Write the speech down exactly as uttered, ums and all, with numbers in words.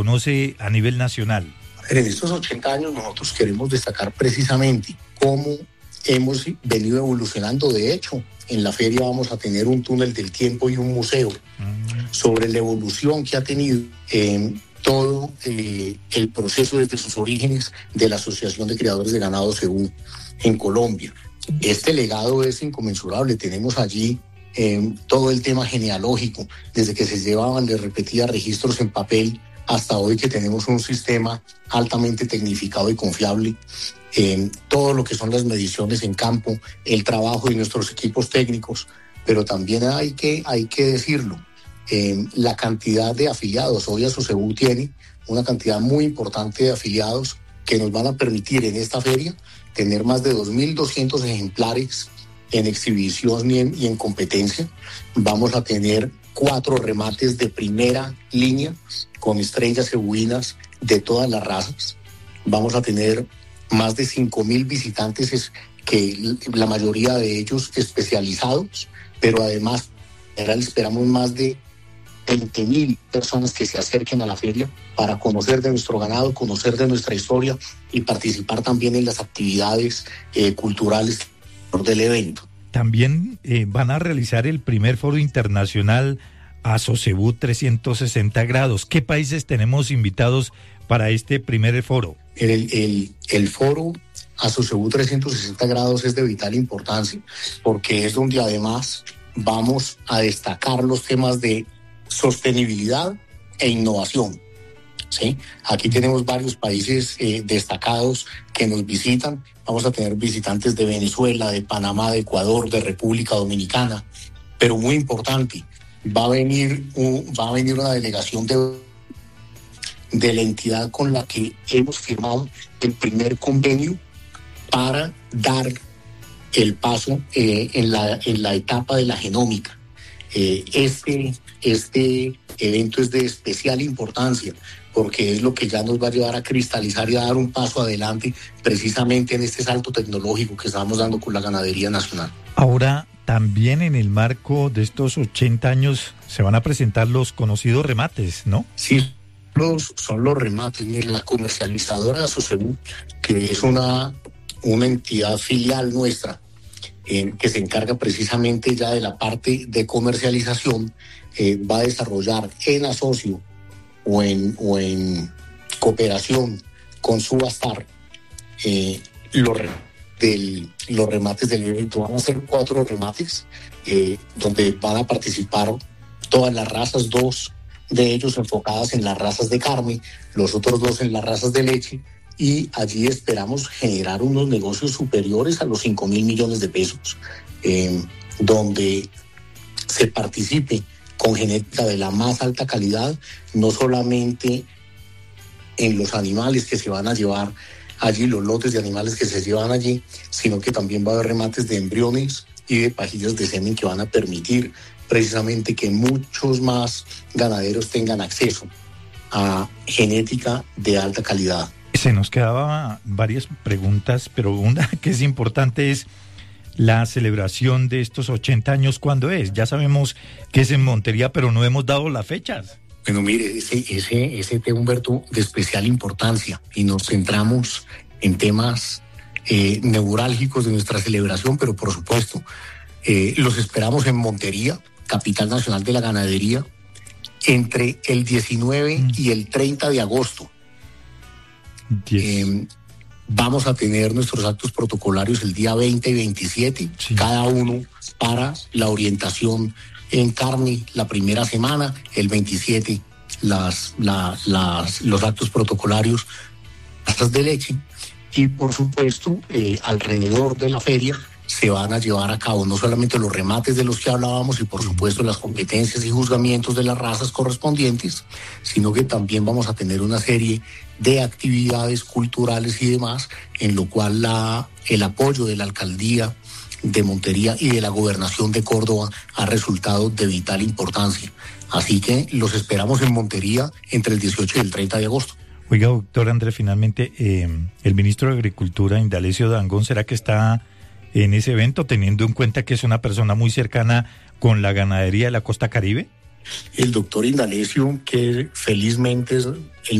reconoce a nivel nacional? En estos ochenta años nosotros queremos destacar precisamente cómo hemos venido evolucionando. De hecho, en la feria vamos a tener un túnel del tiempo y un museo mm. sobre la evolución que ha tenido eh, todo eh, el proceso desde sus orígenes de la Asociación de Criadores de Ganado Cebú en Colombia. Este legado es inconmensurable. Tenemos allí eh, todo el tema genealógico, desde que se llevaban, les repetía, registros en papel, hasta hoy que tenemos un sistema altamente tecnificado y confiable. Eh, todo lo que son las mediciones en campo, el trabajo de nuestros equipos técnicos, pero también hay que, hay que decirlo, eh, la cantidad de afiliados. Hoy Asocebú tiene una cantidad muy importante de afiliados que nos van a permitir en esta feria tener más de dos mil doscientos ejemplares en exhibición y en, y en competencia. Vamos a tener cuatro remates de primera línea con estrellas cebuinas de todas las razas. Vamos a tener más de cinco mil visitantes, que la mayoría de ellos especializados, pero además esperamos más de veinte mil personas que se acerquen a la feria para conocer de nuestro ganado, conocer de nuestra historia y participar también en las actividades eh, culturales del evento. También eh, van a realizar el primer foro internacional Asocebú trescientos sesenta grados. ¿Qué países tenemos invitados para este primer foro? El, el, el foro Asocebú trescientos sesenta grados es de vital importancia porque es donde además vamos a destacar los temas de sostenibilidad e innovación. ¿Sí? Aquí tenemos varios países eh, destacados que nos visitan. Vamos a tener visitantes de Venezuela, de Panamá, de Ecuador, de República Dominicana, pero muy importante, va a venir, un, va a venir una delegación de, de la entidad con la que hemos firmado el primer convenio para dar el paso eh, en, la, en la etapa de la genómica. Eh, este, este evento es de especial importancia porque es lo que ya nos va a llevar a cristalizar y a dar un paso adelante precisamente en este salto tecnológico que estamos dando con la ganadería nacional. Ahora, también en el marco de estos ochenta años se van a presentar los conocidos remates, ¿no? Sí, los, son los remates. Mira, la comercializadora Asocebú, que es una, una entidad filial nuestra, eh, que se encarga precisamente ya de la parte de comercialización, eh, va a desarrollar en asocio o en, o en cooperación con Subastar eh, los, del, los remates del evento. Van a ser cuatro remates eh, donde van a participar todas las razas, dos de ellos enfocadas en las razas de carne, los otros dos en las razas de leche, y allí esperamos generar unos negocios superiores a los cinco mil millones de pesos, eh, donde se participe con genética de la más alta calidad, no solamente en los animales que se van a llevar allí, los lotes de animales que se llevan allí, sino que también va a haber remates de embriones y de pajillas de semen que van a permitir precisamente que muchos más ganaderos tengan acceso a genética de alta calidad. Se nos quedaban varias preguntas, pero una que es importante es la celebración de estos ochenta años, ¿cuándo es? Ya sabemos que es en Montería, pero no hemos dado las fechas. Bueno, mire, ese, ese, ese tema, Humberto, de especial importancia, y nos centramos en temas eh, neurálgicos de nuestra celebración, pero por supuesto, eh, los esperamos en Montería, capital nacional de la ganadería, entre el diecinueve mm. y el treinta de agosto. Eh, vamos a tener nuestros actos protocolarios el día veinte y veintisiete, sí. Cada uno para la orientación en carne la primera semana, el veintisiete las, la, las, los actos protocolarios, razas de leche, y por supuesto eh, alrededor de la feria se van a llevar a cabo no solamente los remates de los que hablábamos y por supuesto las competencias y juzgamientos de las razas correspondientes, sino que también vamos a tener una serie de actividades culturales y demás, en lo cual la, el apoyo de la alcaldía de Montería y de la gobernación de Córdoba ha resultado de vital importancia. Así que los esperamos en Montería entre el dieciocho y el treinta de agosto. Oiga, doctor Andrés, finalmente, eh, el ministro de Agricultura, Indalecio Dangond, ¿será que está en ese evento, teniendo en cuenta que es una persona muy cercana con la ganadería de la costa Caribe? El doctor Indalecio, que felizmente es el